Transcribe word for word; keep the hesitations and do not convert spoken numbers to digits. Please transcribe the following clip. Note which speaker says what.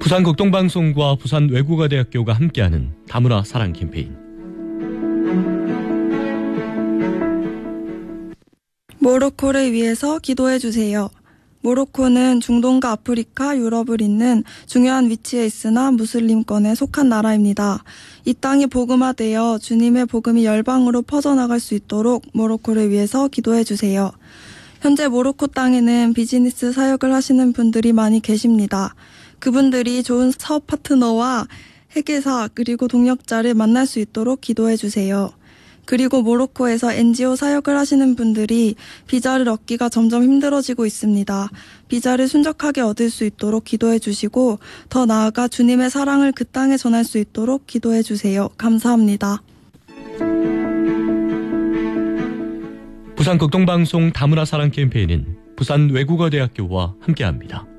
Speaker 1: 부산극동방송과 부산외국어대학교가 함께하는 다문화 사랑 캠페인.
Speaker 2: 모로코를 위해서 기도해주세요. 모로코는 중동과 아프리카, 유럽을 잇는 중요한 위치에 있으나 무슬림권에 속한 나라입니다. 이 땅이 복음화되어 주님의 복음이 열방으로 퍼져나갈 수 있도록 모로코를 위해서 기도해주세요. 현재 모로코 땅에는 비즈니스 사역을 하시는 분들이 많이 계십니다. 그분들이 좋은 사업 파트너와 회계사 그리고 동력자를 만날 수 있도록 기도해주세요. 그리고 모로코에서 엔지오 사역을 하시는 분들이 비자를 얻기가 점점 힘들어지고 있습니다. 비자를 순적하게 얻을 수 있도록 기도해 주시고 더 나아가 주님의 사랑을 그 땅에 전할 수 있도록 기도해 주세요. 감사합니다.
Speaker 1: 부산극동방송 다문화 사랑 캠페인은 부산외국어대학교와 함께합니다.